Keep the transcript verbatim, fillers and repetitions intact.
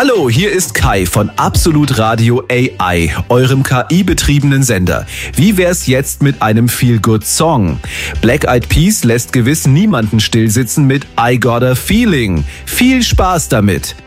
Hallo, hier ist Kai von Absolut Radio A I, eurem K I-betriebenen Sender. Wie wär's jetzt mit einem Feel-Good-Song? Black Eyed Peas lässt gewiss niemanden stillsitzen mit I Got a Feeling. Viel Spaß damit!